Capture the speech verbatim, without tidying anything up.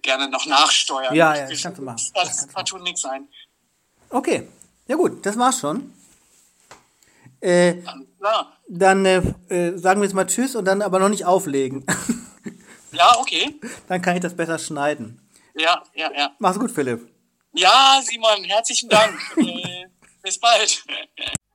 gerne noch nachsteuern. Ja, ja, das kannst du machen. Das, Das das kannst du partout nix sein. Okay, ja gut, das war's schon. Äh, Alles klar. dann äh, äh, sagen wir jetzt mal Tschüss und dann aber noch nicht auflegen. Ja, okay. Dann kann ich das besser schneiden. Ja, ja, ja. Mach's gut, Philipp. Ja, Simon, herzlichen Dank. äh, bis bald.